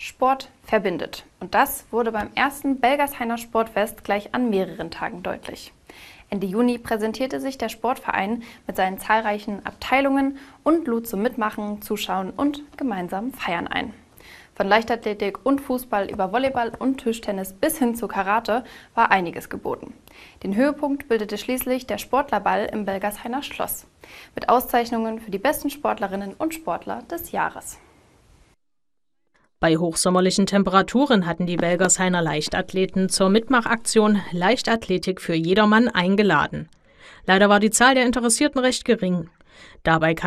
Sport verbindet. Und das wurde beim ersten Belgershainer Sportfest gleich an mehreren Tagen deutlich. Ende Juni präsentierte sich der Sportverein mit seinen zahlreichen Abteilungen und lud zum Mitmachen, Zuschauen und gemeinsamen Feiern ein. Von Leichtathletik und Fußball über Volleyball und Tischtennis bis hin zu Karate war einiges geboten. Den Höhepunkt bildete schließlich der Sportlerball im Belgershainer Schloss mit Auszeichnungen für die besten Sportlerinnen und Sportler des Jahres. Bei hochsommerlichen Temperaturen hatten die Belgershainer Leichtathleten zur Mitmachaktion Leichtathletik für jedermann eingeladen. Leider war die Zahl der Interessierten recht gering. Dabei